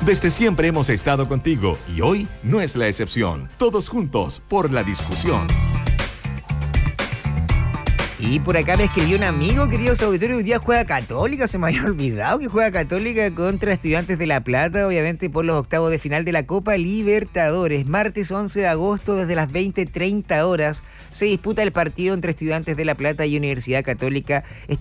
Desde siempre hemos estado contigo y hoy no es la excepción. Todos juntos por la discusión. Y por acá me escribió un amigo, queridos auditores, hoy día juega Católica, se me había olvidado que juega Católica contra Estudiantes de La Plata, obviamente por los octavos de final de la Copa Libertadores. Martes 11 de agosto desde las 20:30 horas se disputa el partido entre Estudiantes de La Plata y Universidad Católica.